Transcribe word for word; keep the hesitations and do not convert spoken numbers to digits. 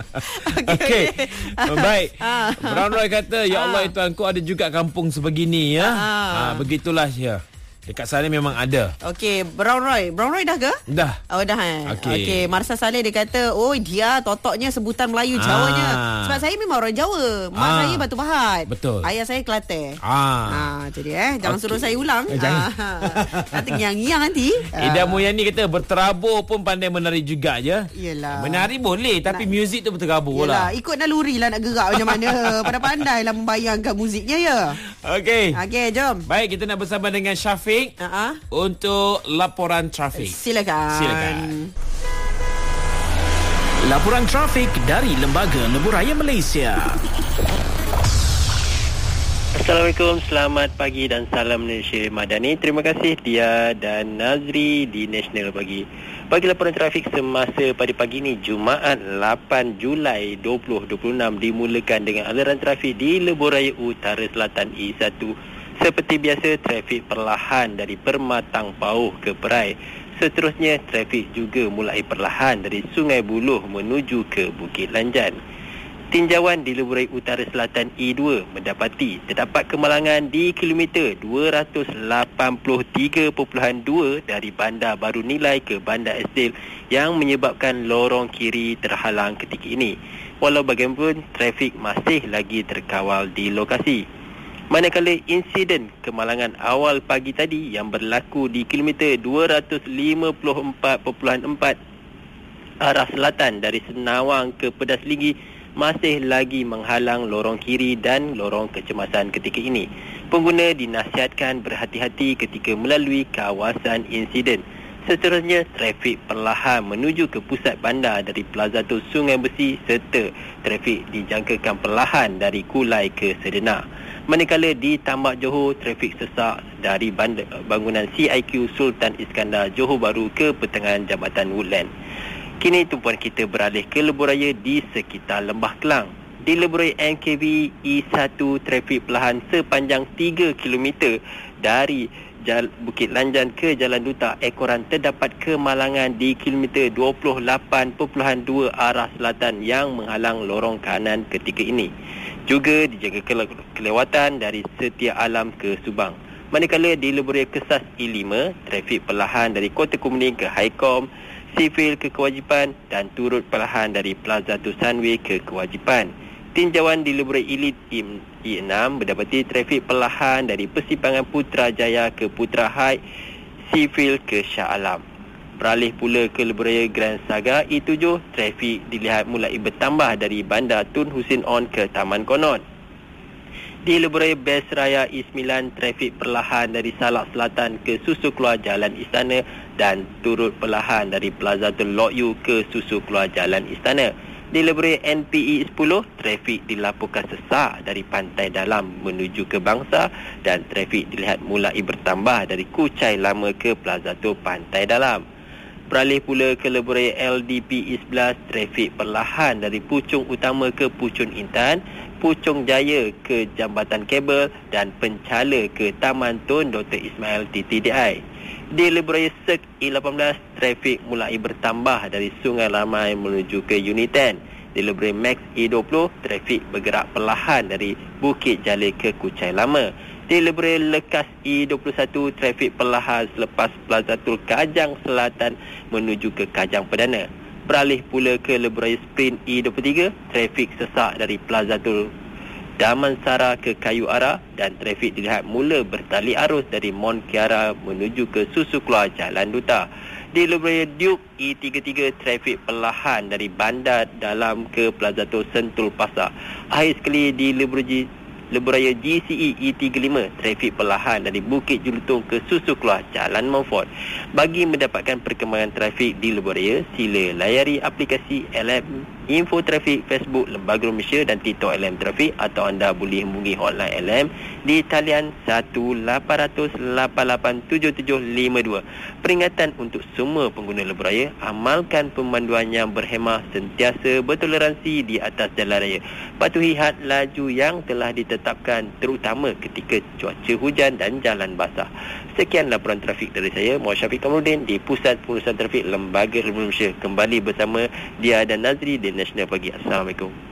Okey. Okay. Baik. Brown Roy kata, ya Allah, ya Tuhanku, ada juga kampung sebegini ya. Ha, begitulah ya. Dekat sana memang ada. Okey, Brown Roy. Brown Roy dah ke? Dah. Oh, dah eh. Okey. Okey. Marsa Saleh dia kata, oh dia totoknya sebutan Melayu Jawanya. Ah. Sebab saya memang orang Jawa. Mak Ah. saya Batu Pahat. Betul. Ayah saya Kelantan. Ah. Ah, jadi eh jangan Okey. suruh saya ulang. Eh, jangan. Ah. Nanti ngiang-ngiang nanti. Ida Muyani kata, berterabur pun pandai menari juga je. Yelah. Menari boleh, tapi nak, muzik tu berterabur lah. Ikut naluri lah nak gerak macam mana. Pandai-pandai lah membayangkan muziknya ya. Okey. Okey, jom. Baik, kita nak bersama dengan Syafiq. Uh-huh. Untuk laporan trafik. Silakan. Silakan. Laporan trafik dari Lembaga Lebuhraya Malaysia. Assalamualaikum, selamat pagi dan salam Malaysia Madani. Terima kasih Dia dan Nazri di National Pagi. Bagi laporan trafik semasa pada pagi ini, Jumaat lapan Julai dua ribu dua puluh enam dimulakan dengan aliran trafik di Lebuhraya Utara Selatan E satu. Seperti biasa, trafik perlahan dari Permatang Pauh ke Perai. Seterusnya, trafik juga mulai perlahan dari Sungai Buloh menuju ke Bukit Lanjan. Tinjauan di Lebuhraya Utara Selatan E dua mendapati terdapat kemalangan di kilometer dua ratus lapan puluh tiga perpuluhan dua dari Bandar Baru Nilai ke Bandar Esdale yang menyebabkan lorong kiri terhalang ketika ini. Walau bagaimanapun, trafik masih lagi terkawal di lokasi. Manakala insiden kemalangan awal pagi tadi yang berlaku di kilometer dua ratus lima puluh empat perpuluhan empat arah selatan dari Senawang ke Pedas Ligi masih lagi menghalang lorong kiri dan lorong kecemasan ketika ini. Pengguna dinasihatkan berhati-hati ketika melalui kawasan insiden. Seterusnya, trafik perlahan menuju ke pusat bandar dari Plaza Tol Sungai Besi serta trafik dijangkakan perlahan dari Kulai ke Sedena. Manakala di Tambak Johor, trafik sesak dari bandar, bangunan C I Q Sultan Iskandar Johor Bahru ke pertengahan Jambatan Woodland. Kini tumpuan kita beralih ke lebuhraya di sekitar Lembah Kelang. Di lebuhraya N K V E satu, trafik perlahan sepanjang tiga kilometer dari Jal- Bukit Lanjan ke Jalan Duta Ekoran. Terdapat kemalangan di kilometer dua puluh lapan perpuluhan dua arah selatan yang menghalang lorong kanan ketika ini. Juga dijaga kele- kelewatan dari Setia Alam ke Subang. Manakala di lebuhraya Kesas E lima, trafik perlahan dari Kota Kemuning ke Haikom, Sivil ke Kewajipan dan turut perlahan dari Plaza Sunway ke Kewajipan. Tinjauan di lebuhraya Elite E enam mendapati trafik perlahan dari Persimpangan Putrajaya ke Putra High, Sivil ke Shah Alam. Beralih pula ke lebuhraya Grand Saga E tujuh, trafik dilihat mulai bertambah dari Bandar Tun Hussein On ke Taman Konon. Di lebuhraya Bes Raya E sembilan, trafik perlahan dari Salak Selatan ke Susu Keluar Jalan Istana dan turut perlahan dari Plaza Tun Lok Yu ke Susu Keluar Jalan Istana. Di lebuhraya N P E sepuluh, trafik dilaporkan sesak dari Pantai Dalam menuju ke Bangsa dan trafik dilihat mulai bertambah dari Kuchai Lama ke Plaza Tun Pantai Dalam. Beralih pula ke lebuhraya L D P E sebelas, trafik perlahan dari Puchong Utama ke Puchong Intan, Puchong Jaya ke Jambatan Kabel dan Pencala ke Taman Tun Doktor Ismail T T D I. Di lebuhraya Sek E lapan belas, trafik mulai bertambah dari Sungai Ramai menuju ke Unit sepuluh. Di lebuhraya Max E dua puluh, trafik bergerak perlahan dari Bukit Jalil ke Kuchai Lama. Di lebuhraya Lekas E dua puluh satu, trafik perlahan selepas Plaza Tol Kajang Selatan menuju ke Kajang Perdana. Beralih pula ke lebuhraya Sprint E dua puluh tiga, trafik sesak dari Plaza Tol Damansara ke Kayu Ara dan trafik dilihat mula bertali arus dari Mont Kiara menuju ke Susu Keluar Jalan Duta. Di lebuhraya Duke E tiga puluh tiga, trafik perlahan dari Bandar Dalam ke Plaza Tol Sentul Pasar. Akhir sekali di lebuhraya lebuhraya G C E E tiga puluh lima, trafik perlahan dari Bukit Jelutong ke Susu Keluar Jalan Montfort. Bagi mendapatkan perkembangan trafik di lebuhraya, sila layari aplikasi L M Info Trafik Facebook Lembaga Malaysia dan TikTok L M Trafik, atau anda boleh hubungi hotline L M di talian satu lapan kosong kosong lapan lapan tujuh tujuh lima dua. Peringatan untuk semua pengguna lebuhraya, amalkan pemanduan yang berhemah, sentiasa bertoleransi di atas jalan raya. Patuhi had laju yang telah ditetapkan, terutama ketika cuaca hujan dan jalan basah. Sekian laporan trafik dari saya, Muhammad Syafiq Kamarudin di Pusat Pengurusan Trafik Lembaga Republik Malaysia. Kembali bersama Dia dan Nazri di National Pagi. Assalamualaikum.